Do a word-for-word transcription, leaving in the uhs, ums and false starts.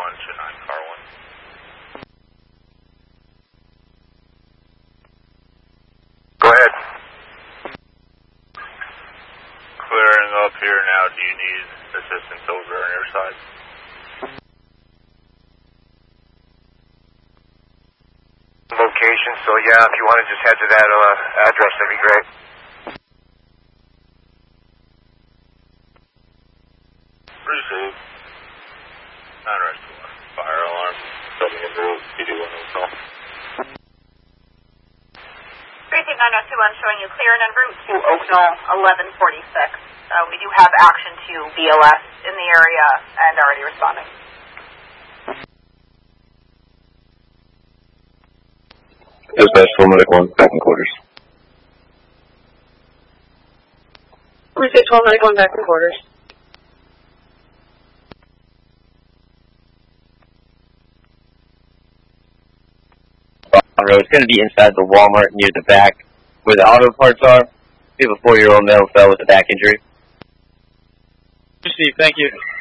one two nine, car one. Go ahead. Clearing up here now. Do you need assistance over on your side? Location, so yeah, if you want to just head to that uh, address, that'd be great. Receive. nine rest one. Fire alarm. Setting in route. P D one hotel. Receive nine oh two one showing you clear and en route to Oaknall eleven forty-six. Uh, we do have action to B L S in the area and already responding. Dispatch four medic one, back in quarters. Receive twelve medic one, back in quarters. Road. It's going to be inside the Walmart near the back where the auto parts are. We have a four-year-old male fell with a back injury. Steve, thank you.